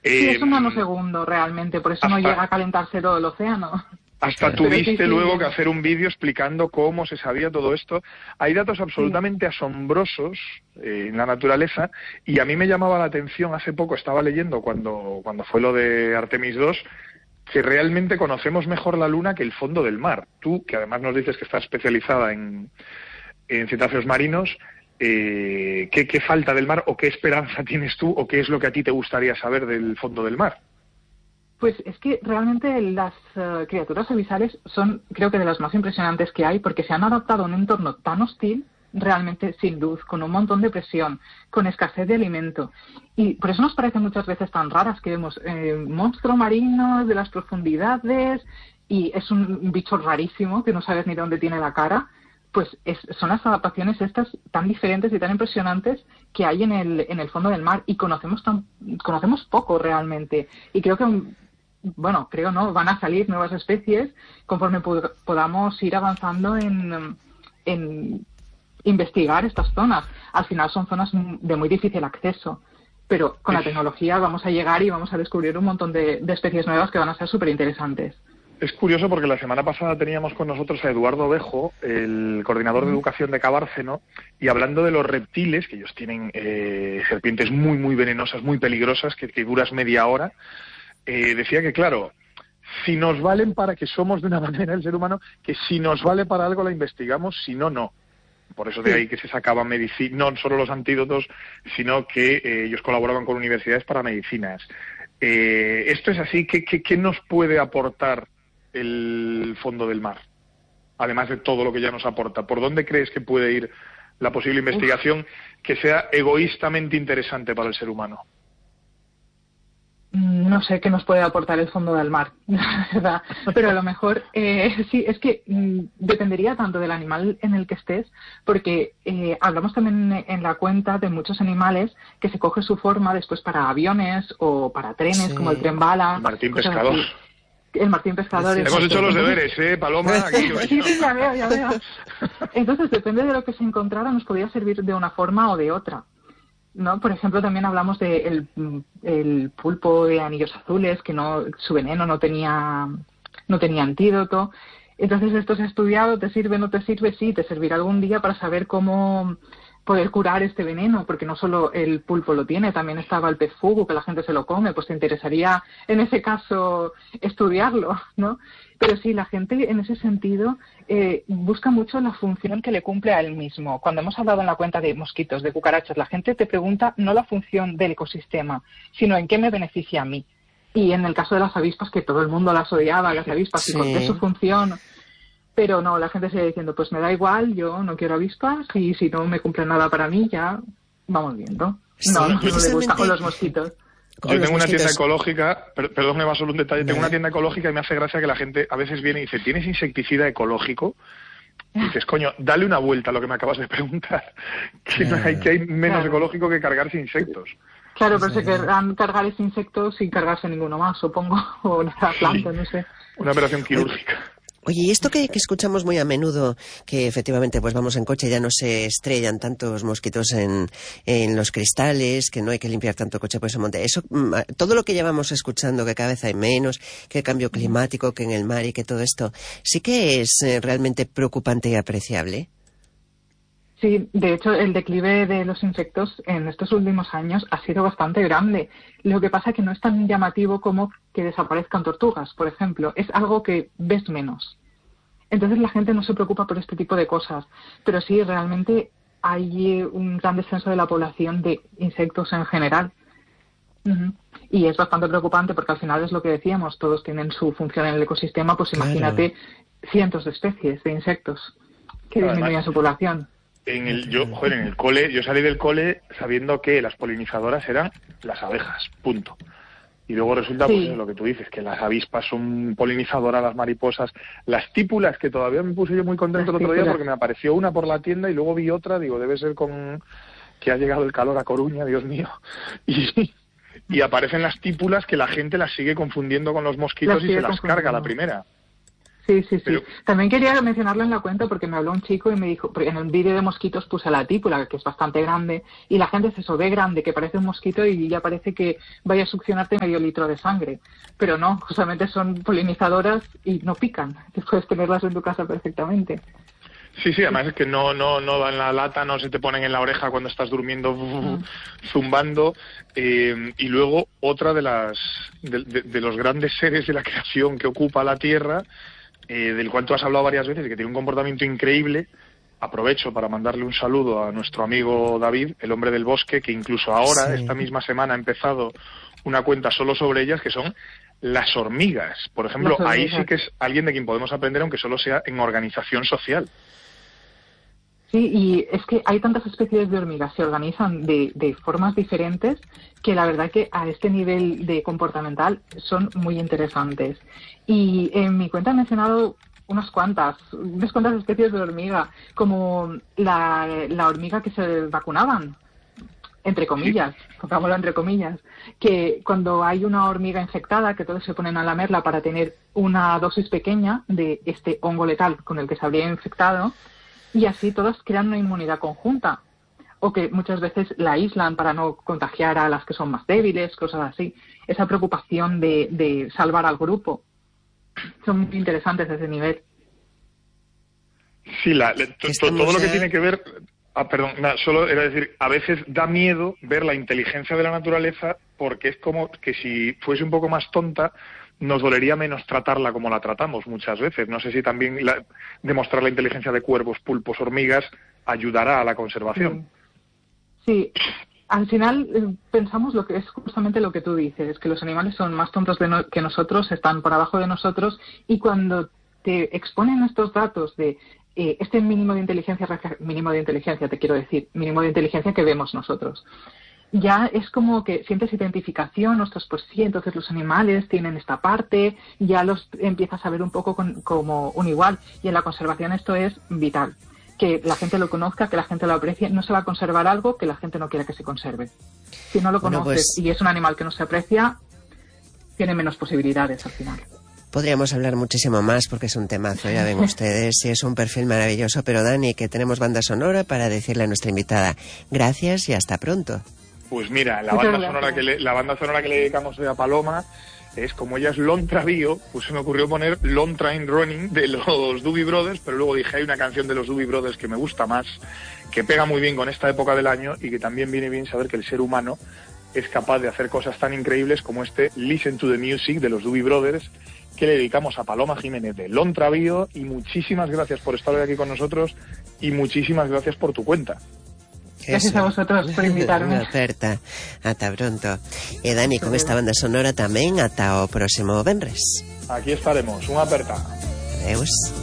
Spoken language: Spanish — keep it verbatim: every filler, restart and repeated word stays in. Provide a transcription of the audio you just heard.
Sí, eh, es un nanosegundo realmente, por eso hasta, no llega a calentarse todo el océano. Hasta tuviste sí, sí, luego sí. que hacer un vídeo explicando cómo se sabía todo esto. Hay datos absolutamente sí. asombrosos eh, en la naturaleza, y a mí me llamaba la atención, hace poco estaba leyendo cuando, cuando fue lo de Artemis dos, que realmente conocemos mejor la Luna que el fondo del mar. Tú, que además nos dices que estás especializada en, en cetáceos marinos, eh, ¿qué, ¿qué falta del mar o qué esperanza tienes tú o qué es lo que a ti te gustaría saber del fondo del mar? Pues es que realmente las uh, criaturas abisales son, creo que, de las más impresionantes que hay, porque se han adaptado a un entorno tan hostil, realmente sin luz, con un montón de presión, con escasez de alimento. Y por eso nos parecen muchas veces tan raras que vemos eh, monstruo marino de las profundidades, y es un bicho rarísimo que no sabes ni dónde tiene la cara. Pues es, son las adaptaciones estas tan diferentes y tan impresionantes que hay en el, en el fondo del mar, y conocemos, tan, conocemos poco realmente. Y creo que... Bueno, creo no, van a salir nuevas especies conforme pod- podamos ir avanzando en, en investigar estas zonas. Al final son zonas de muy difícil acceso, pero con la tecnología vamos a llegar y vamos a descubrir un montón de, de especies nuevas que van a ser súper interesantes. Es curioso porque la semana pasada teníamos con nosotros a Eduardo Bejo, el coordinador de educación de Cabárceno, y hablando de los reptiles, que ellos tienen eh, serpientes muy, muy venenosas, muy peligrosas, que, que duras media hora, Eh, decía que, claro, si nos valen para que somos de una manera el ser humano, que si nos vale para algo la investigamos, si no, no. Por eso de ahí que se sacaban medicina, no solo los antídotos, sino que eh, ellos colaboraban con universidades para medicinas. Eh, esto es así, ¿qué, qué, ¿qué nos puede aportar el fondo del mar? Además de todo lo que ya nos aporta, ¿por dónde crees que puede ir la posible investigación Uf. que sea egoístamente interesante para el ser humano? No sé qué nos puede aportar el fondo del mar, la verdad. Pero a lo mejor, eh, sí, es que mm, dependería tanto del animal en el que estés, porque eh, hablamos también en la cuenta de muchos animales que se coge su forma después para aviones o para trenes, sí. como el tren bala. Martín Pescador. Así. El Martín Pescador. Sí, hemos hecho los deberes, ¿eh, Paloma? Aquí sí, sí, ya veo, ya veo. Entonces, depende de lo que se encontrara, nos podría servir de una forma o de otra. ¿No? Por ejemplo, también hablamos de el, el pulpo de anillos azules, que no, su veneno no tenía, no tenía antídoto. Entonces, esto se ha estudiado, ¿te sirve, no te sirve? Sí, te servirá algún día para saber cómo poder curar este veneno, porque no solo el pulpo lo tiene, también estaba el pez fugu, que la gente se lo come, pues te interesaría en ese caso estudiarlo, ¿no? Pero sí, la gente en ese sentido eh, busca mucho la función que le cumple a él mismo. Cuando hemos hablado en la cuenta de mosquitos, de cucarachas, la gente te pregunta no la función del ecosistema, sino en qué me beneficia a mí. Y en el caso de las avispas, que todo el mundo las odiaba, las avispas, sí. y conté su función... Pero no, la gente sigue diciendo, pues me da igual, yo no quiero avispas, y si no me cumple nada para mí, ya vamos viendo. Sí, no, no, precisamente... no le gustan los mosquitos. Yo tengo una tienda ecológica, per, perdón, me va solo un detalle, tengo una tienda ecológica y me hace gracia que la gente a veces viene y dice, ¿tienes insecticida ecológico? Y dices, coño, dale una vuelta a lo que me acabas de preguntar, que no hay, que hay menos claro. ecológico que cargarse insectos. Claro, pero se querrán cargar ese insecto sin cargarse ninguno más, supongo, o la planta, sí. no sé. Una operación quirúrgica. Oye, y esto que, que escuchamos muy a menudo, que efectivamente pues vamos en coche, ya no se estrellan tantos mosquitos en, en los cristales, que no hay que limpiar tanto coche por ese monte. Eso, todo lo que llevamos escuchando, que cada vez hay menos, que el cambio climático, que en el mar y que todo esto, sí que es eh, realmente preocupante y apreciable. Sí, de hecho, el declive de los insectos en estos últimos años ha sido bastante grande. Lo que pasa es que no es tan llamativo como que desaparezcan tortugas, por ejemplo. Es algo que ves menos. Entonces la gente no se preocupa por este tipo de cosas. Pero sí, realmente hay un gran descenso de la población de insectos en general. Uh-huh. Y es bastante preocupante porque al final es lo que decíamos, todos tienen su función en el ecosistema, pues claro. Imagínate cientos de especies de insectos que claro, disminuyen además, su población. En el, yo, joder, en el cole, yo salí del cole sabiendo que las polinizadoras eran las abejas, punto. Y luego resulta, sí. pues lo que tú dices, que las avispas son polinizadoras, las mariposas, las típulas, que todavía me puse yo muy contento las el otro típulas. día porque me apareció una por la tienda y luego vi otra, digo, debe ser con que ha llegado el calor a Coruña, Dios mío. Y, y aparecen las típulas que la gente las sigue confundiendo con los mosquitos y se las carga la primera. Sí, sí, sí. Pero... También quería mencionarlo en la cuenta porque me habló un chico y me dijo, porque en el vídeo de mosquitos puse la típula, que es bastante grande, y la gente se eso, ve grande, que parece un mosquito y ya parece que vaya a succionarte medio litro de sangre. Pero no, justamente son polinizadoras y no pican. Puedes tenerlas en tu casa perfectamente. Sí, sí, además es que no no no dan la lata, no se te ponen en la oreja cuando estás durmiendo mm. zumbando. Eh, y luego otra de las de, de, de los grandes seres de la creación que ocupa la Tierra, eh, del cual tú has hablado varias veces y que tiene un comportamiento increíble. Aprovecho para mandarle un saludo a nuestro amigo David, el hombre del bosque, que incluso ahora, sí. esta misma semana, ha empezado una cuenta solo sobre ellas, que son las hormigas. Por ejemplo, ahí sí que es alguien de quien podemos aprender, aunque solo sea en organización social. Sí, y es que hay tantas especies de hormigas, se organizan de, de formas diferentes, que la verdad que a este nivel de comportamental son muy interesantes. Y en mi cuenta he mencionado unas cuantas, unas cuantas especies de hormiga, como la, la hormiga que se vacunaban, entre comillas, pongámoslo entre comillas, que cuando hay una hormiga infectada, que todos se ponen a lamerla para tener una dosis pequeña de este hongo letal con el que se habría infectado, y así todos crean una inmunidad conjunta, o que muchas veces la aíslan para no contagiar a las que son más débiles, cosas así. Esa preocupación de, de salvar al grupo. Son muy interesantes a ese nivel. Sí, la, to, to, todo lo que tiene que ver... Ah, perdón, nada, solo era decir, a veces da miedo ver la inteligencia de la naturaleza porque es como que si fuese un poco más tonta, nos dolería menos tratarla como la tratamos muchas veces. No sé si también la, demostrar la inteligencia de cuervos, pulpos, hormigas ayudará a la conservación. Sí, sí. Al final eh, pensamos lo que es justamente lo que tú dices, que los animales son más tontos de no, que nosotros, están por abajo de nosotros, y cuando te exponen estos datos de eh, este mínimo de inteligencia, mínimo de inteligencia, te quiero decir, mínimo de inteligencia que vemos nosotros, ya es como que sientes identificación, ostras, pues sí, entonces los animales tienen esta parte, ya los empiezas a ver un poco con, como un igual, y en la conservación esto es vital, que la gente lo conozca, que la gente lo aprecie. No se va a conservar algo que la gente no quiera que se conserve. Si no lo conoces, bueno, pues, y es un animal que no se aprecia, tiene menos posibilidades al final. Podríamos hablar muchísimo más porque es un temazo, ya ven ustedes, y es un perfil maravilloso, pero Dani, que tenemos banda sonora para decirle a nuestra invitada gracias y hasta pronto. Pues mira, la banda sonora que le, la banda sonora que le dedicamos hoy a Paloma es, como ella es Lontra Bio, pues se me ocurrió poner Long Train Running de los Doobie Brothers, pero luego dije, hay una canción de los Doobie Brothers que me gusta más, que pega muy bien con esta época del año y que también viene bien saber que el ser humano es capaz de hacer cosas tan increíbles como este Listen to the Music de los Doobie Brothers, que le dedicamos a Paloma Jiménez de Lontra Bio. Y muchísimas gracias por estar hoy aquí con nosotros y muchísimas gracias por tu cuenta. Gracias a vosotros por invitarme. Unha oferta. Ata pronto. E Dani, con esta banda sonora tamén ata o próximo venres. Aquí estaremos. Unha aperta. Adeus.